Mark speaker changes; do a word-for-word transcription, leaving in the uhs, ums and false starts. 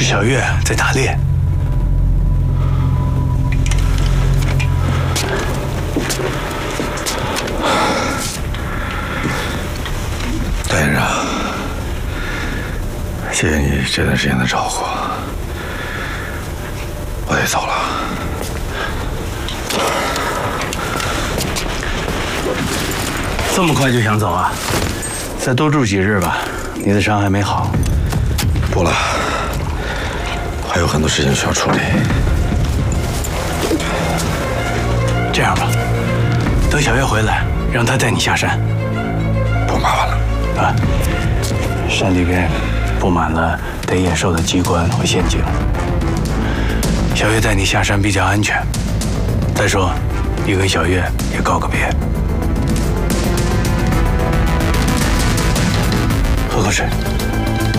Speaker 1: 小月在打猎。
Speaker 2: 大院长，谢谢你这段时间的照顾，我得走了。
Speaker 1: 这么快就想走啊？再多住几日吧，你的伤还没好。
Speaker 2: 不了，还有很多事情需要处理。
Speaker 1: 这样吧，等小月回来，让她带你下山。
Speaker 2: 不麻烦了。
Speaker 1: 啊，山里边布满了逮野兽的机关和陷阱，小月带你下山比较安全。再说，你跟小月也告个别。喝口水。